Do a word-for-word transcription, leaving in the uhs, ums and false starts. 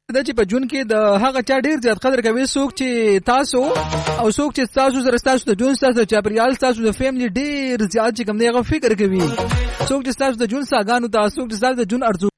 د چې په جون کې د هغه چا ډیر زیات قدر کوي څوک چې تاسو او څوک چې تاسو سره تاسو د جون تاسو د چاپریال تاسو د فیملی ډیر زیات چې کوم دی هغه فکر کوي څوک چې تاسو د جون ساګانو تاسو چې تاسو د جون ارزو